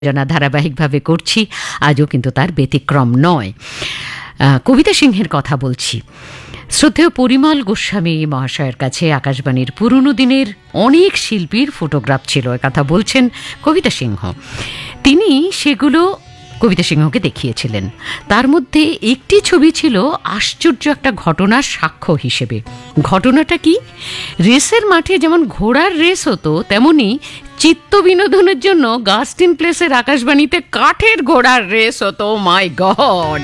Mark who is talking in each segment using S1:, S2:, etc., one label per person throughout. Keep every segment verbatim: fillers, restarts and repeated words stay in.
S1: জানা ধারাবাহিকভাবে করছি, আজও কিন্তু তার ব্যতিক্রম নয়। কবিতা সিংহের কথা বলছি। শ্রদ্ধেয় পরিমল গোস্বামী মহাশয়ের কাছে আকাশবাণীর পুরনো দিনের অনেক শিল্পীর ফটোগ্রাফ ছিল, এ কথা বলছেন কবিতা সিংহ। তিনি সেগুলো কবিতা সিংহকে দেখিয়েছিলেন। তার মধ্যে একটি ছবি ছিল আশ্চর্য একটা ঘটনার সাক্ষ্য হিসেবে। ঘটনাটা কি? রেসের মাঠে যেমন ঘোড়ার রেস হতো, তেমনি চিত্ত বিনোদনের জন্য গাস্টিন প্লেসের আকাশবাণীতে কাঠের ঘোড়ার রেস হতো। মাই গড,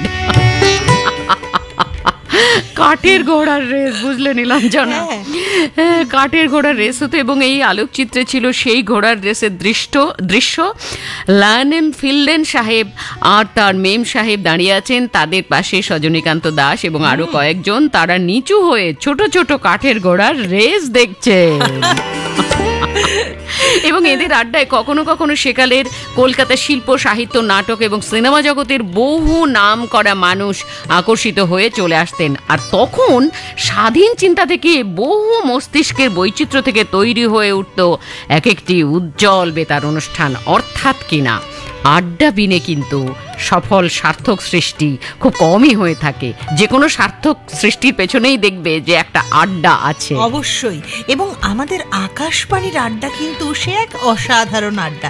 S1: কাঠের ঘোড়ার রেস, বুঝলে নীলাঞ্জনা? কাঠের ঘোড়ার রেস হতো এবং এই আলোকচিত্রে ছিল সেই ঘোড়ার রেসের দৃষ্ট দৃশ্য লায়নেল ফিল্ডেন সাহেব আর তার মেম সাহেব দাঁড়িয়ে আছেন, তাদের পাশে সজনীকান্ত দাস এবং আরো কয়েকজন। তারা নিচু হয়ে ছোট ছোট কাঠের ঘোড়ার রেস দেখছেন এবং এদের আড্ডায় কখনো কখনো সেকালের কলকাতা শিল্প, সাহিত্য, নাটক এবং সিনেমা জগতের বহু নাম করা মানুষ আকর্ষিত হয়ে চলে আসতেন। আর তখন স্বাধীন চিন্তা থেকে, বহু মস্তিষ্কের বৈচিত্র্য থেকে তৈরি হয়ে উঠত এক একটি উজ্জ্বল বেতার অনুষ্ঠান। অর্থাৎ কিনা আড্ডা বিনে কিন্তু সফল সার্থক সৃষ্টি খুব কমই হয়ে থাকে। যে কোনো সার্থক সৃষ্টির পেছনেই দেখবে যে একটা আড্ডা আছে,
S2: অবশ্যই। এবং আমাদের আকাশবাণীর আড্ডা কিন্তু সে এক অসাধারণ আড্ডা।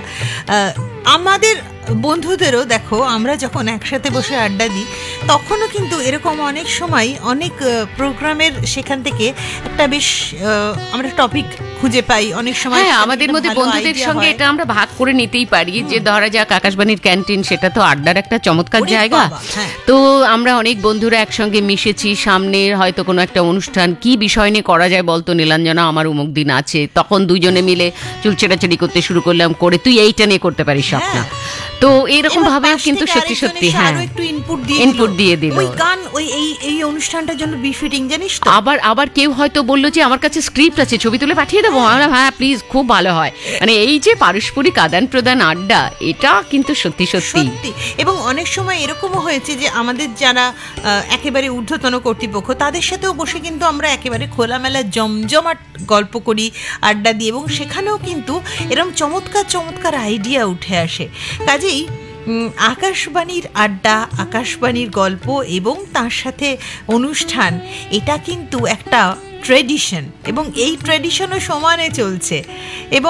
S2: আমাদের বন্ধুদেরও দেখো, আমরা যখন একসাথে বসে আড্ডা দিই তখনও কিন্তু এরকম অনেক সময় অনেক প্রোগ্রামের সেখান থেকে একটা বেশ আমরা টপিক খুঁজে পাই অনেক সময়।
S1: হ্যাঁ, আমাদের মধ্যে বন্ধুদের সঙ্গে এটা আমরা ভাগ করে নিতেই পারি যে ধরা যাক আকাশবাণীর ক্যান্টিন, সেটা তো আড্ডার একটা চমৎকার জায়গা। তো আমরা অনেক বন্ধুরা একসঙ্গে মিশেছি, সামনে হয়তো কোনো একটা অনুষ্ঠান, কি বিষয় নিয়ে করা যায় বলতো নীলাঞ্জনা, আমার অমুক দিন আছে, তখন দুজনে মিলে চুল ছেঁড়াছেড়ি করতে শুরু করলাম, করে তুই এইটা নিয়ে করতে পারিস না। তো এরকম ভাবে কিন্তু সত্যি সত্যি হ্যাঁ
S2: একটু ইনপুট দিয়ে
S1: ইনপুট দিয়ে দিল।
S2: ওই গান ওই এই এই অনুষ্ঠানটার জন্য বিফিটিং, জানিস তো।
S1: আবার আবার কেউ হয়তো বললো যে আমার কাছে স্ক্রিপ্ট আছে, ছবি তুলে পাঠিয়ে দেবো। আমরা হ্যাঁ প্লিজ, খুব ভালো হয়। মানে এই যে পারস্পরিক আদান প্রদান আড্ডা, এটা কিন্তু সত্যি সত্যি।
S2: এবং অনেক সময় এরকমও হয়েছে যে আমাদের যারা একেবারে ঊর্ধ্বতন কর্তৃপক্ষ, তাদের সাথেও বসে কিন্তু আমরা একেবারে খোলামেলা জমজমাট গল্প করি, আড্ডা দিই, এবং সেখানেও কিন্তু এরকম চমৎকার চমৎকার আইডিয়া উঠে আসে। কাজেই আকাশবাণীর আড্ডা, আকাশবাণীর গল্প এবং তার সাথে অনুষ্ঠান, এটা কিন্তু একটা ট্রেডিশন, এবং এই ট্রেডিশনও সমানে চলছে। এবং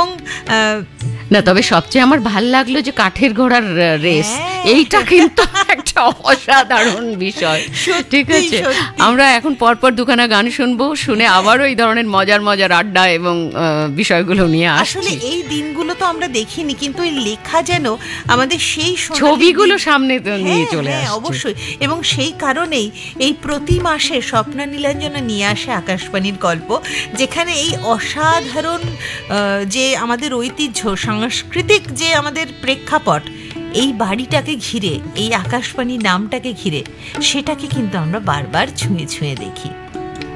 S1: না, তবে সবচেয়ে আমার ভাল লাগলো যে কাঠের ঘোড়ার রেস, এইটা কিন্তু একটা অসাধারণ বিষয়। ঠিক আছে, আমরা এখন পরপর দুখানা গান শুনবো, শুনে আবারও এই ধরনের মজার মজার আড্ডা এবং বিষয়গুলো নিয়ে আসছি।
S2: আসলে এই দিনগুলো তো আমরা দেখিনি, কিন্তু এই লেখা যেন আমাদের সেই
S1: ছবিগুলো সামনে নিয়ে চলে আসে।
S2: অবশ্যই, এবং সেই কারণেই এই প্রতি মাসে স্বপ্না নীলাঞ্জনা নিয়ে আসে আকাশবাণীর গল্প, যেখানে এই অসাধারণ যে আমাদের ঐতিহ্য, সাংস্কৃতিক যে আমাদের প্রেক্ষাপট, এই বাড়িটাকে ঘিরে, এই আকাশবাণী নামটাকে ঘিরে, সেটাকে কিন্তু আমরা বারবার ছুঁয়ে ছুঁয়ে দেখি।